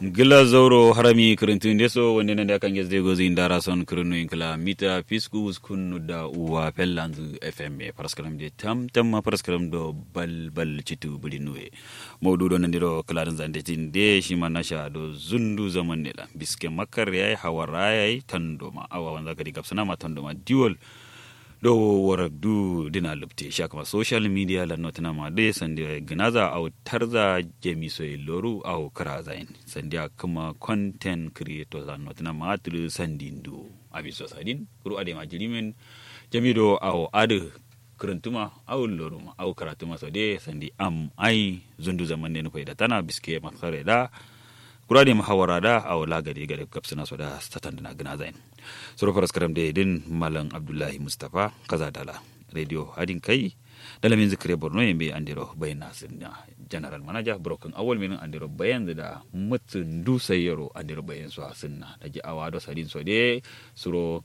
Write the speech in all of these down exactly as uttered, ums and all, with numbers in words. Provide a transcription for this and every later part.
Gila Zoro harami kirintun deso wanda nan da kan gezde gozi indara son kirinu inkla mita fisku skunu da uwa pellanzu F M paraskaram de tam tam ma paraskaram do bal bal citu bulinuwe mawdu do nandiro klarin zande tin de shi manasha do zundu zaman nela biske makar yayi hawarayai tandoma awa wanda kadi kapsana ma tandoma diwol do warak du dina lupte shakama social media la notana ma de sande gnaza au tarza jemi so loru au karazain sandia kuma content creator la notana ma atru sandindu abiso sadin kuru ade ma jirimen jemi do au ade kurantuma au loru au karatuma so de sandi am ai zundu zaman ne ko da tana biske makare da kurade mahawara da au lagari gare kapsana so da statandina gnazain soro faras karam de din malam abdullahi mustafa kaza dala radio hadin kai dala min zikre borno yembe andiro bayna sunna general manager broken awol min andiro bayan da mutun du sayero andiro bayan so sunna daji awado sadin so de suro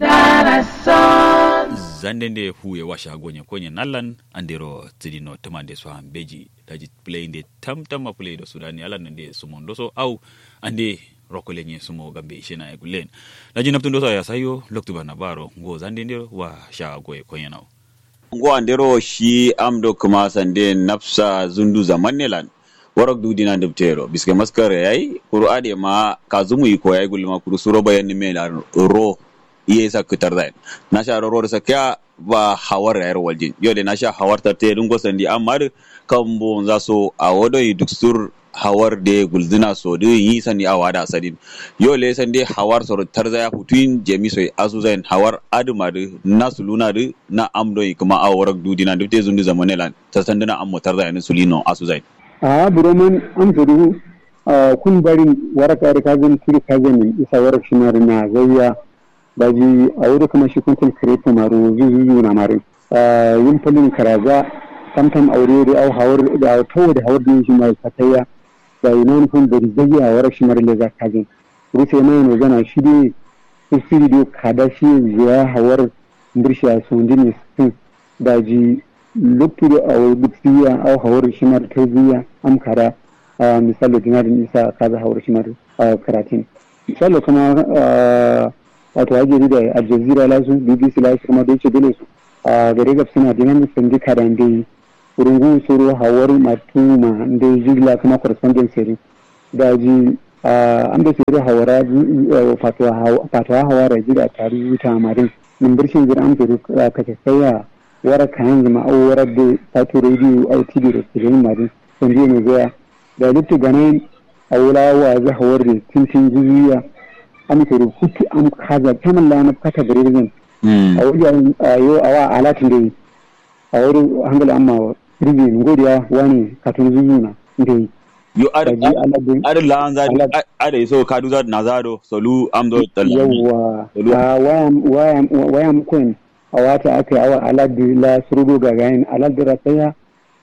zandende huye washa gonye konye nalan andiro tidino tamande so beji daji play de tam tam play do sudani alan de sumondo so au ande rokolenye sumo gambe shena e gulen naji naptundo ya sayo loktu bana baro ngo zande ndero wa sha goye konyenao ngo andero shi amdo kuma sande nafsa zundu zamannelan warok dudina dubtero biske maskare yayi qur'ade ma kazumu iko yayi gulma kuru suro bayan me la ro iye sakutar zain na sha ro ro sakya ba hawar yar waljin yode na sha hawar tarte dungo sandi amma kambo zaso awodo yiduksur hawar de gulzina so de yi sani awada sadin yo le sande hawar so tarza ya futuin jemiso azuzain hawar aduma de nasuluna de na amdo kuma awarak dudina de te zundu zamanelan ta sandana ammo tarza ya sulino azuzain a buroman am fudu kun barin waraka da kazin kiri kazin isa warak shinar na zayya baji awuro kuma shi kun kun create maro zuzu na mare yin falin karaza tamtam aure da au hawar da tawo da hawar din shi mai fataya da yana nufin da rizagi a warar shi mara leza kajin rufe yana yana gana shi ne su da kada shi zuwa hawar birshi a sundi ne sun daji loktu da a wani bitsiya a hawar shi mara tarziya amkara a misali dinarin isa kaza hawar shi mara karatun misali kuma wato ajiyar da aljazira lasu bbc lasu kuma da yake dole su a gare gab suna dinarin sandika da dai rungu suru hawar matuma da jigla kuma correspondence seri daji an da suru hawara fatwa hawara jira tari wuta marin min birshin jira an suru ka tsaya wara kayan zama au wara da fato radio au tv da tsirin marin sun je ne zaya da luttu ganin awula wa za hawar da tintin jiziya an suru hutu an kaza taman lana kata garizin a wajen yau awa alatin da yi a wurin hangala amma ribe ngodiya wani katun zuzuna ndai yo ada ada la anza ada iso kaduza nazado solu amdo talla yawa wayam wayam wayam kun awata akai awa aladi la surugo gagayin aladi rataya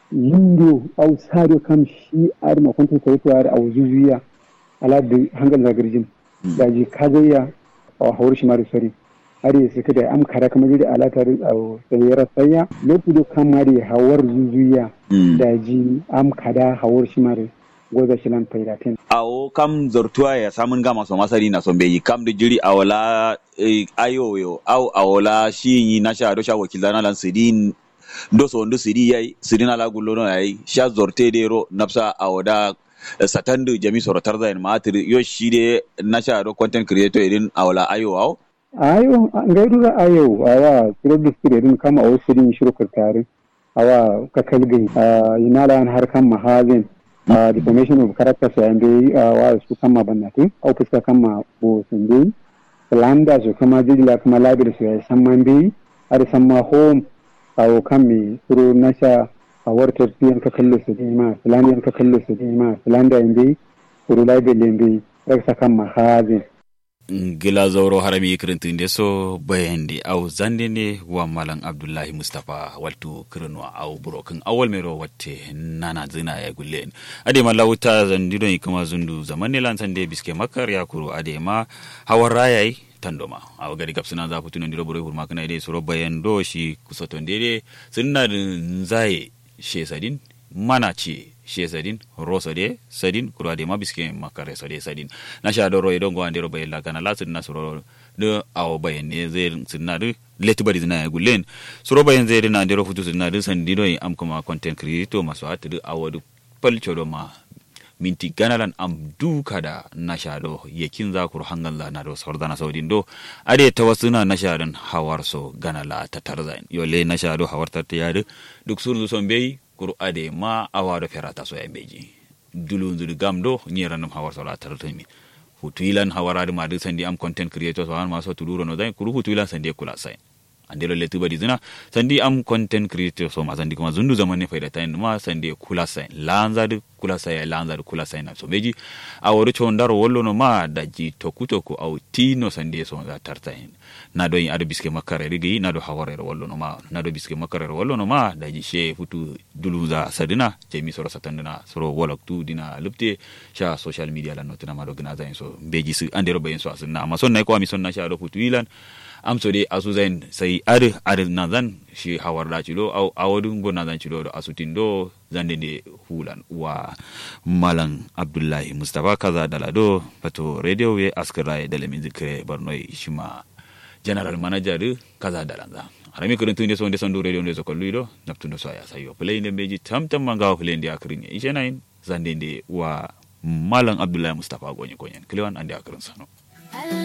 yindo au sado kam shi ar ma kunta kai to ar au zuzuya aladi hangal zagarjin daji kazaya a hawar shi mari sori are su kada am kara kamar da alatar sayar sayya lokudo kamari hawar zuzuya daji am kada hawar shimare goza shilan faidatin awo kam zortuwa ya samun gama so masari na sombe yi kam da jiri awala ayoyo aw awala shi yi na sha do sha wakilana lan sidin do so ndo sidi yayi sidina la gullo no yayi sha zorte de ro nafsa awoda satandu jami soro tarza en matri yo shi de na sha do content creator irin awala ayo aw ayo ngaidu da ayo awa kire din kama o sirin shirkar tare awa ka kalgai inala an har kan mahazin defamation of character sai ande awa su kama bannati au fuska kama bo sunde landa su kama jigila kama labir su ya san man dai har san ma home awo kami suru nasha awar tarbiyan ka kallo su ma islamiyan ka kallo su ma islanda inde suru labir inde raksa kan mahazin gila zauro harami kirintin de so bayandi au zande ne wa malam abdullahi mustafa waltu kirnwa au broken awal mero watte nana zina ya gulen ade ma lauta zandido kuma zundu zamane lan sande biske makar ya kuro ade ma hawarayai tandoma aw gari kapsuna za futuno ndiro boro hurma kana ide soro bayando shi kusoto ndede sunna nzaye she sadin mana ce she sadin ro sade sadin kuro ade ma biske makare sade sadin na sha do ro idon go ande ro bayla kana la tin nasro de awo bayen ne zai sinadu leti bari zina ya gulen suro bayen zai na ande ro futu sinadu sandido am kuma content creator maso hatu awadu palcho do ma minti ganalan am duka da nashado yakin zakur hangalla na do sordana saudin do ade tawassuna nashadan hawarso ganala ta tarzain yole nashado hawarta ta yade duk sunu son bei kur ade ma awado ferata so yambeji dulun zul gamdo nyeranum hawarso la tartami hutuilan hawarade ma de sandi am content creator so an ma so tuduro no dai kuru hutuilan sandi kula sai andelo letu badi zina sandi am content creator so ma sandi kuma zundu zamane faida tayin ma sandi kula sai lanza de kula sai lanza de kula sai na so beji aworo chondaro wollo no ma daji tokuto ko aw tino sandi so za tartain na do yin ado biske makare rigi na do haware wollo no ma na do biske makare wollo no ma daji she futu duluza sadina je mi soro satandina soro wolaktu dina lupte sha social media la notina ma do gna zain so beji su andero bayin so asna ma son nay ko mi son na sha do futu ilan am so de asuzain sai ade ade nazan shi hawarda chilo aw awodun go nazan chilo do asutindo zande de hulan wa malan abdullahi mustafa kaza dalado pato radio we askara de le mizikre barnoy shima general manager kaza dalanza harami ko tunde so de sondu radio de so kolluido naptundo so ya sayo play de beji tamtam manga play de akrin e jenain zande de wa malan abdullahi mustafa gonye konyen klewan ande akrin sano